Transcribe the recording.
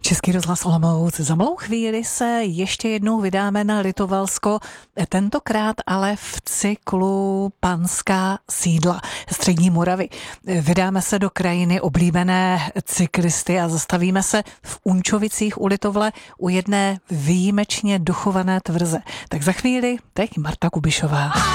Český rozhlas Olomouc. Za malou chvíli se ještě jednou vydáme na Litovalsko, tentokrát ale v cyklu Panská sídla střední Moravy. Vydáme se do krajiny oblíbené cyklisty a zastavíme se v Unčovicích u Litovle u jedné výjimečně dochované tvrze. Tak za chvíli teď Marta Kubišová.